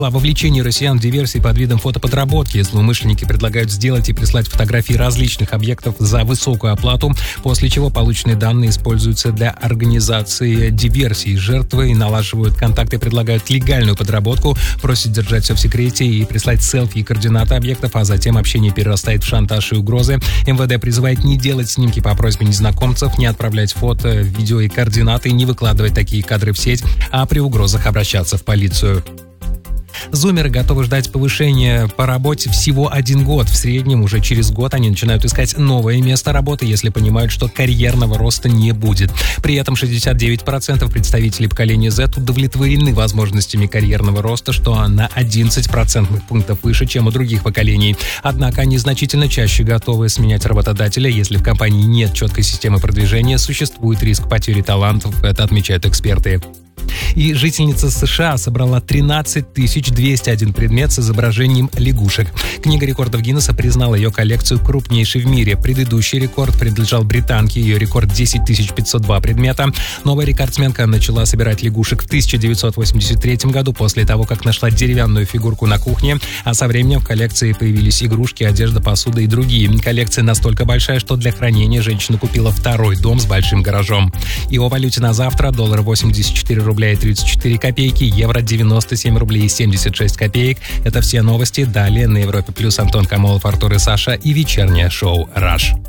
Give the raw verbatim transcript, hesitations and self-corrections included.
О вовлечении россиян в диверсии под видом фотоподработки. Злоумышленники предлагают сделать и прислать фотографии различных объектов за высокую оплату, после чего полученные данные используются для организации диверсий. Жертвы налаживают контакты, предлагают легальную подработку, просят держать все в секрете и прислать селфи и координаты объектов, а затем общение перерастает в шантаж и угрозы. МВД призывает не делать снимки по просьбе незнакомцев, не отправлять фото, видео и координаты, не выкладывать такие кадры в сеть, а при угрозах обращаться в полицию. Зумеры готовы ждать повышения по работе всего один год. В среднем уже через год они начинают искать новое место работы, если понимают, что карьерного роста не будет. При этом шестьдесят девять процентов представителей поколения Z удовлетворены возможностями карьерного роста, что на одиннадцать процентных пунктов выше, чем у других поколений. Однако они значительно чаще готовы сменять работодателя, если в компании нет четкой системы продвижения, существует риск потери талантов, это отмечают эксперты. И жительница США собрала тринадцать тысяч двести один предмет с изображением лягушек. Книга рекордов Гиннесса признала ее коллекцию крупнейшей в мире. Предыдущий рекорд принадлежал британке, ее рекорд десять тысяч пятьсот два предмета. Новая рекордсменка начала собирать лягушек в тысяча девятьсот восемьдесят третьем году после того, как нашла деревянную фигурку на кухне, а со временем в коллекции появились игрушки, одежда, посуда и другие. Коллекция настолько большая, что для хранения женщина купила второй дом с большим гаражом. И о валюте на завтра: доллар восемьдесят четыре рубля и тридцать четыре копейки, евро девяносто семь рублей и семьдесят шесть копеек. Это все новости. Далее на Европе Плюс Антон Камолов, Артур и Саша и вечернее шоу «Раш».